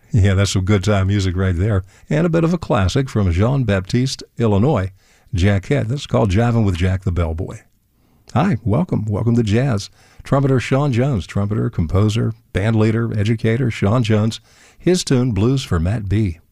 Yeah, that's some good time music right there. And a bit of a classic from Jean-Baptiste, Illinois. Jackette. That's called Jiving with Jack the Bellboy. Hi, welcome. Welcome to Jazz. Trumpeter Sean Jones, trumpeter, composer, band leader, educator Sean Jones. His tune, Blues for Matt B.